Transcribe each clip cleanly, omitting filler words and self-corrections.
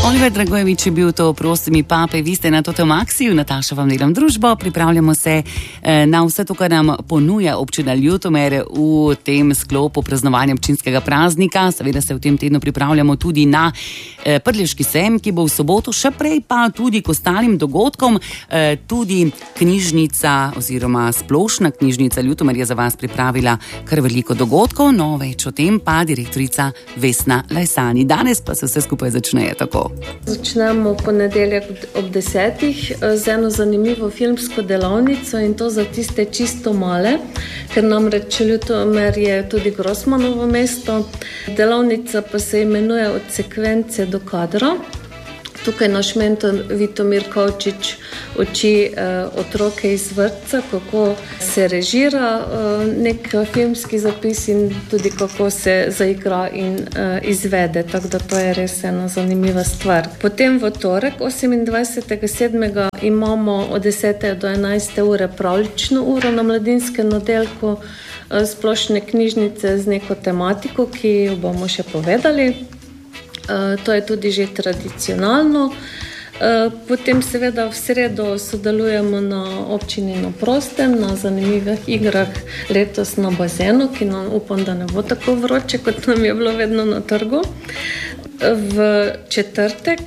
Oliver Dragojevič je bil to, prosti mi pape, vi ste na Totomaksiju, Nataša vam delam družbo, pripravljamo se na vse to, kar nam ponuja občina Ljutomer v tem sklopu praznovanja občinskega praznika. Seveda se v tem tednu pripravljamo tudi na Prleški sejem, ki bo v soboto, še prej pa tudi k ostalim dogodkom. Tudi knjižnica oziroma splošna knjižnica Ljutomer je za vas pripravila kar veliko dogodkov, no več o tem pa direktorica Vesna Lajsani. Danes pa se vse skupaj začneje tako. Začnemo v ponedeljek ob 10:00 z eno zanimivo filmsko delavnico in to za tiste čisto male, ker namreč Ljutomer je tudi Grossmanovo mesto. Delavnica pa se imenuje Od sekvence do kadra. Tukaj naš mentor Vitomir Kavčič uči otroke iz vrtca, kako se režira nek filmski zapis in tudi kako se zaigra in izvede. Tako da to je res ena zanimiva stvar. Potem v torek 28.7. imamo od 10. do 11. ure pravljično uro na mladinskem oddelku splošne knjižnice z neko tematiko, ki jo bomo še povedali. To je tudi že tradicionalno. Potem seveda v sredo sodelujemo na občini na prostem, na zanimivih igrah, letos na bazenu, ki nam upam, da ne bo tako vroče, kot nam je bilo vedno na trgu. V četrtek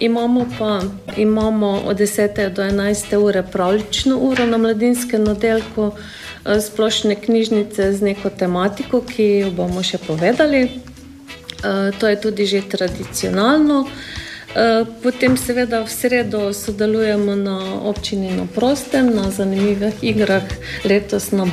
imamo od 10. do 11. ure pravljično uro na mladinskem oddelku splošne knjižnice z neko tematiko, ki jo bomo še povedali. To je tudi že tradicionalno. Potem seveda v sredo sodelujemo na občini na prostem, na zanimivih igrah, letos na